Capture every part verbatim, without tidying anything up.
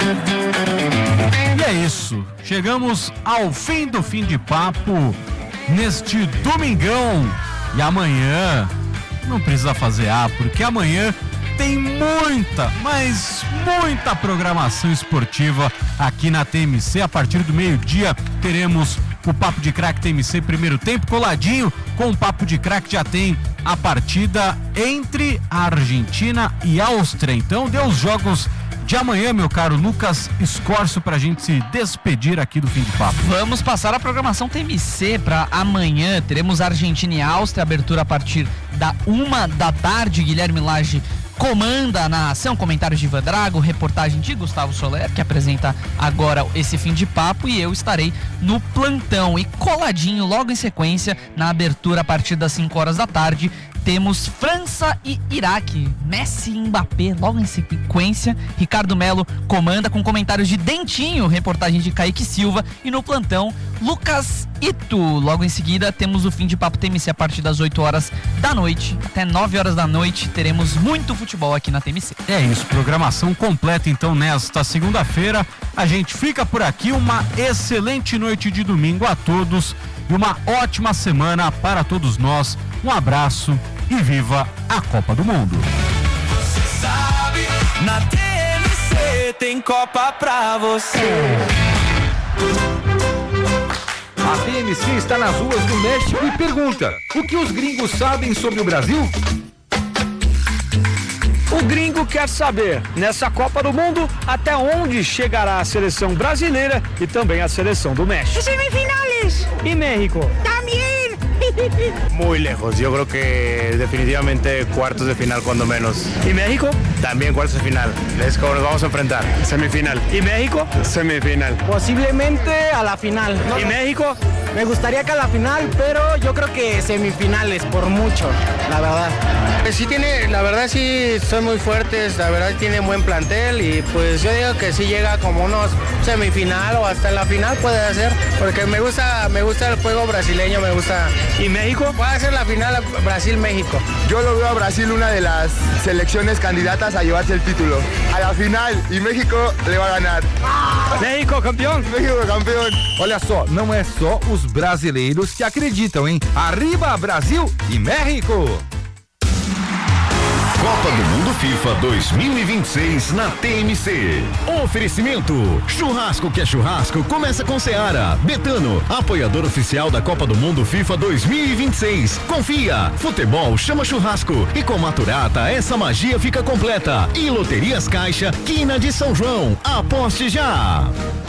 E é isso, chegamos ao fim do Fim de Papo neste domingão. E amanhã não precisa fazer A, porque amanhã tem muita, mas muita programação esportiva aqui na T M C. A partir do meio-dia teremos o Papo de Craque T M C primeiro tempo, coladinho com o Papo de Craque. Já tem a partida entre a Argentina e a Áustria. Então dê os jogos de amanhã, meu caro Lucas Escorço, pra gente se despedir aqui do Fim de Papo. Vamos passar a programação T M C para amanhã. Teremos Argentina e Áustria, abertura a partir da uma da tarde. Guilherme Lage comanda na ação, comentários de Ivan Drago, reportagem de Gustavo Soler, que apresenta agora esse Fim de Papo, e eu estarei no plantão. E coladinho, logo em sequência, na abertura a partir das cinco horas da tarde, temos França e Iraque, Messi e Mbappé, logo em sequência. Ricardo Melo comanda com comentários de Dentinho, reportagem de Kaique Silva, e no plantão, Lucas Ito. Logo em seguida, temos o Fim de Papo T M C a partir das oito horas da noite até nove horas da noite. Teremos muito futebol aqui na T M C. É isso, programação completa então nesta segunda-feira. A gente fica por aqui, uma excelente noite de domingo a todos e uma ótima semana para todos nós. Um abraço e viva a Copa do Mundo. Você sabe, na T M C tem Copa pra você. A T M C está nas ruas do México e pergunta: o que os gringos sabem sobre o Brasil? O gringo quer saber, nessa Copa do Mundo, até onde chegará a seleção brasileira e também a seleção do México. Semifinales. E México? También. Muy lejos, yo creo que definitivamente cuartos de final cuando menos. ¿Y México? También cuartos de final, es como nos vamos a enfrentar. Semifinal. ¿Y México? Semifinal. Posiblemente a la final. ¿Y México? Me gustaría que a la final, pero yo creo que semifinales por mucho, la verdad. Pues sí tiene, la verdad sí son muy fuertes, la verdad tiene buen plantel y pues yo digo que sí llega como unos semifinal o hasta en la final puede hacer, porque me gusta, me gusta el juego brasileño, me gusta. ¿Y México? Puede ser la final Brasil-México. Yo lo veo a Brasil una de las selecciones candidatas a llevarse el título a la final y México le va a ganar. México campeão! México campeão! Olha só, não é só os brasileiros que acreditam, hein? Arriba Brasil e México! Copa do Mundo FIFA dois mil e vinte e seis na T M C. Oferecimento: churrasco que é churrasco começa com Seara. Betano, apoiador oficial da Copa do Mundo FIFA dois mil e vinte e seis. Confia, futebol chama churrasco e com Maturata essa magia fica completa. E Loterias Caixa, Quina de São João. Aposte já!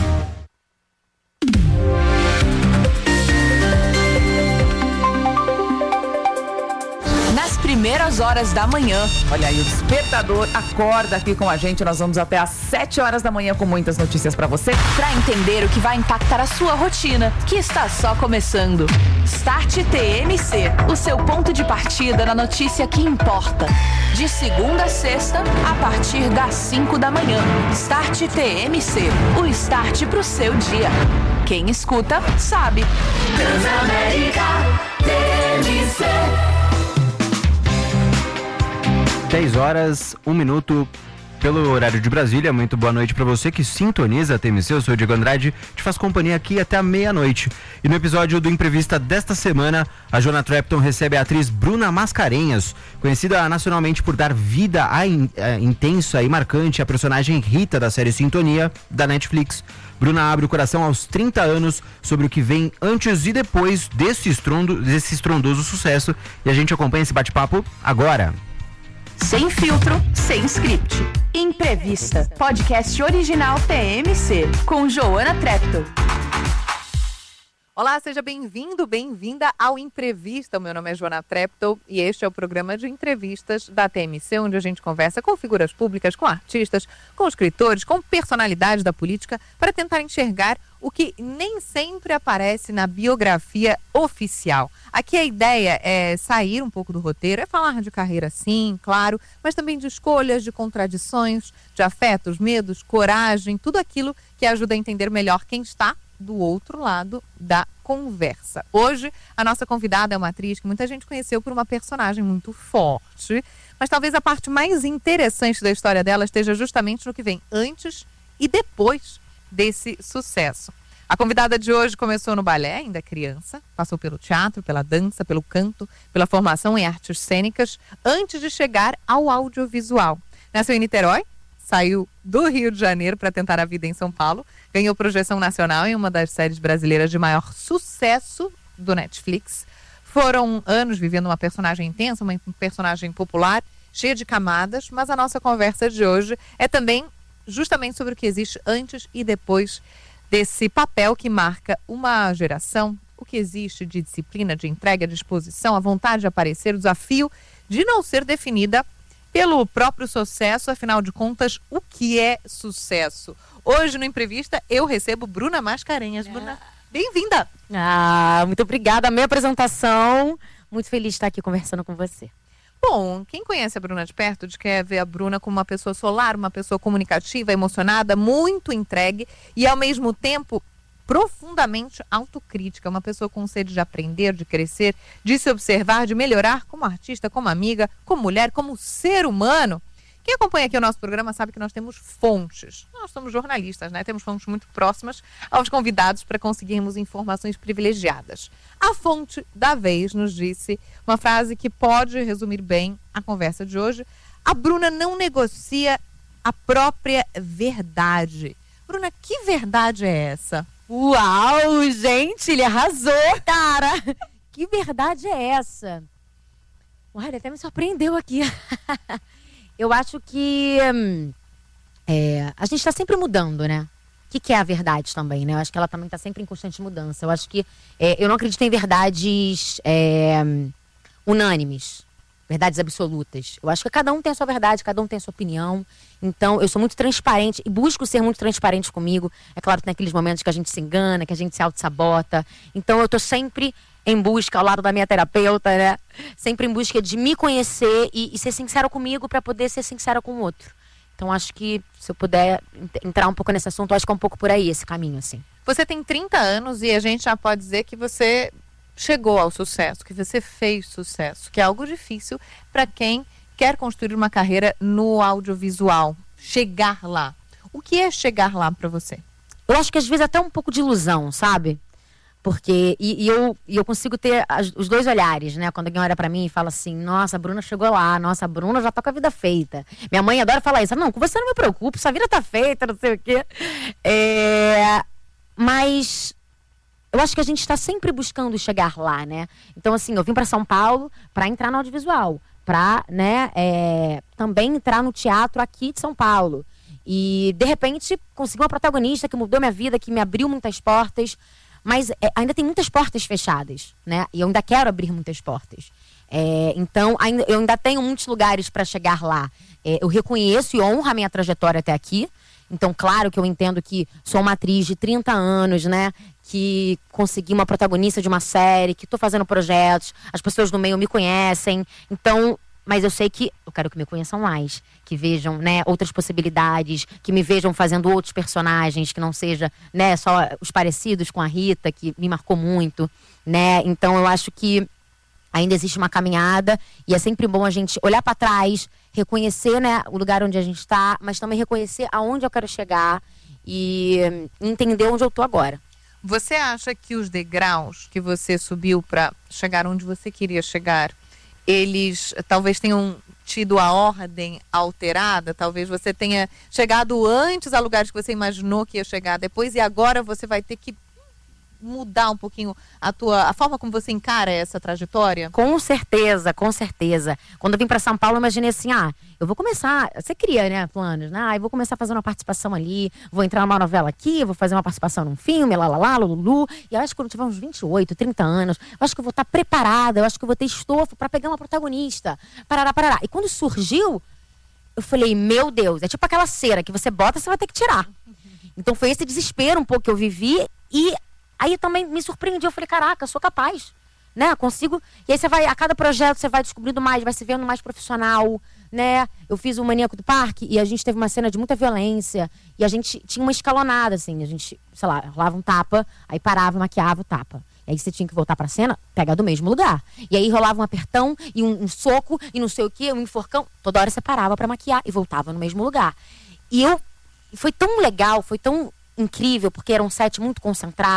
Primeiras horas da manhã. Olha aí, o despertador acorda aqui com a gente. Nós vamos até às sete horas da manhã com muitas notícias pra você, pra entender o que vai impactar a sua rotina, que está só começando. Start T M C, o seu ponto de partida na notícia que importa. De segunda a sexta, a partir das cinco da manhã. Start T M C, o start pro seu dia. Quem escuta, sabe. Transamérica T M C. dez horas, um minuto pelo horário de Brasília. Muito boa noite para você que sintoniza a T M C. Eu sou o Diego Andrade, te faço companhia aqui até a meia-noite. E no episódio do Imprevista desta semana, a Joana Trepton recebe a atriz Bruna Mascarenhas, conhecida nacionalmente por dar vida a, in, a intensa e marcante a personagem Rita da série Sintonia, da Netflix. Bruna abre o coração aos trinta anos sobre o que vem antes e depois desse, estrondo, desse estrondoso sucesso. E a gente acompanha esse bate-papo agora. Sem filtro, sem script. Imprevista, podcast original T M C, com Joana Trepton. Olá, seja bem-vindo, bem-vinda ao Imprevista. O meu nome é Joana Trepton e este é o programa de entrevistas da T M C, onde a gente conversa com figuras públicas, com artistas, com escritores, com personalidades da política, para tentar enxergar o que nem sempre aparece na biografia oficial. Aqui a ideia é sair um pouco do roteiro, é falar de carreira sim, claro, mas também de escolhas, de contradições, de afetos, medos, coragem, tudo aquilo que ajuda a entender melhor quem está do outro lado da conversa. Hoje, a nossa convidada é uma atriz que muita gente conheceu por uma personagem muito forte, mas talvez a parte mais interessante da história dela esteja justamente no que vem antes e depois desse sucesso. A convidada de hoje começou no balé, ainda criança, passou pelo teatro, pela dança, pelo canto, pela formação em artes cênicas, antes de chegar ao audiovisual. Nasceu em Niterói, saiu do Rio de Janeiro para tentar a vida em São Paulo, ganhou projeção nacional em uma das séries brasileiras de maior sucesso do Netflix. Foram anos vivendo uma personagem intensa, uma personagem popular, cheia de camadas, mas a nossa conversa de hoje é também justamente sobre o que existe antes e depois desse papel que marca uma geração, o que existe de disciplina, de entrega, de disposição, a vontade de aparecer, o desafio de não ser definida pelo próprio sucesso, afinal de contas, o que é sucesso? Hoje no Imprevista eu recebo Bruna Mascarenhas. Bruna, bem-vinda! Ah, muito obrigada, a minha apresentação, muito feliz de estar aqui conversando com você. Bom, quem conhece a Bruna de perto de quer ver a Bruna como uma pessoa solar, uma pessoa comunicativa, emocionada, muito entregue e ao mesmo tempo profundamente autocrítica, uma pessoa com sede de aprender, de crescer, de se observar, de melhorar como artista, como amiga, como mulher, como ser humano. Quem acompanha aqui o nosso programa sabe que nós temos fontes. Nós somos jornalistas, né? Temos fontes muito próximas aos convidados para conseguirmos informações privilegiadas. A fonte da vez nos disse uma frase que pode resumir bem a conversa de hoje. A Bruna não negocia a própria verdade. Bruna, que verdade é essa? Uau, gente, ele arrasou, cara! Que verdade é essa? Uai, ele até me surpreendeu aqui. Eu acho que hum, é, a gente está sempre mudando, né? O que, que é a verdade também, né? Eu acho que ela também está sempre em constante mudança. Eu acho que é, eu não acredito em verdades é, unânimes, verdades absolutas. Eu acho que cada um tem a sua verdade, cada um tem a sua opinião. Então, eu sou muito transparente e busco ser muito transparente comigo. É claro que tem aqueles momentos que a gente se engana, que a gente se auto-sabota. Então, eu tô sempre em busca, ao lado da minha terapeuta, né? Sempre em busca de me conhecer e, e ser sincera comigo para poder ser sincera com o outro. Então, acho que se eu puder entrar um pouco nesse assunto, acho que é um pouco por aí esse caminho, assim. Você tem trinta anos e a gente já pode dizer que você chegou ao sucesso, que você fez sucesso, que é algo difícil para quem quer construir uma carreira no audiovisual. Chegar lá. O que é chegar lá para você? Eu acho que às vezes até um pouco de ilusão, sabe? Porque, e, e, eu, e eu consigo ter as, os dois olhares, né? Quando alguém olha pra mim e fala assim, nossa, a Bruna chegou lá, nossa, a Bruna já tá com a vida feita. Minha mãe adora falar isso, não, com você não me preocupe, sua vida tá feita, não sei o quê. É, mas eu acho que a gente tá sempre buscando chegar lá, né? Então, assim, eu vim pra São Paulo pra entrar no audiovisual, pra, né, é, também entrar no teatro aqui de São Paulo. E, de repente, consegui uma protagonista que mudou minha vida, que me abriu muitas portas. Mas é, ainda tem muitas portas fechadas, né? E eu ainda quero abrir muitas portas. É, então, ainda, eu ainda tenho muitos lugares para chegar lá. É, eu reconheço e honro a minha trajetória até aqui. Então, claro que eu entendo que sou uma atriz de trinta anos, né? Que consegui uma protagonista de uma série, que estou fazendo projetos, as pessoas do meio me conhecem. Então, mas eu sei que eu quero que me conheçam mais, que vejam, né, outras possibilidades, que me vejam fazendo outros personagens, que não seja, né, só os parecidos com a Rita, que me marcou muito, né? Então eu acho que ainda existe uma caminhada e é sempre bom a gente olhar para trás, reconhecer, né, o lugar onde a gente está, mas também reconhecer aonde eu quero chegar e entender onde eu tô agora. Você acha que os degraus que você subiu para chegar onde você queria chegar, eles talvez tenham tido a ordem alterada? Talvez você tenha chegado antes a lugares que você imaginou que ia chegar depois e agora você vai ter que mudar um pouquinho a tua, a forma como você encara essa trajetória? Com certeza, com certeza. Quando eu vim para São Paulo, eu imaginei assim, ah, eu vou começar, você cria, né, planos, né? Ah, eu vou começar a fazer uma participação ali, vou entrar numa novela aqui, vou fazer uma participação num filme, lá, lá, lá, lulu. E eu acho que quando eu tiver uns vinte e oito, trinta anos, eu acho que eu vou estar preparada, eu acho que eu vou ter estofo para pegar uma protagonista. Parará, parará. E quando surgiu, eu falei, meu Deus, é tipo aquela cera que você bota, você vai ter que tirar. Então foi esse desespero um pouco que eu vivi e aí também me surpreendi, eu falei, caraca, eu sou capaz, né, consigo. E aí você vai, a cada projeto você vai descobrindo mais, vai se vendo mais profissional, né. Eu fiz o Maníaco do Parque e a gente teve uma cena de muita violência e a gente tinha uma escalonada, assim, a gente, sei lá, rolava um tapa, aí parava, maquiava o tapa. E aí você tinha que voltar pra cena, pegar do mesmo lugar. E aí rolava um apertão e um, um soco e não sei o que, um enforcão. Toda hora você parava pra maquiar e voltava no mesmo lugar. E eu e foi tão legal, foi tão incrível, porque era um set muito concentrado.